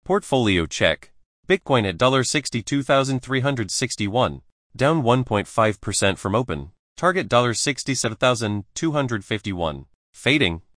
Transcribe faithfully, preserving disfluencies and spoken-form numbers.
Portfolio check. Bitcoin at sixty-two thousand three hundred sixty-one dollars, down one point five percent from open. Target sixty-seven thousand two hundred fifty-one dollars. Fading.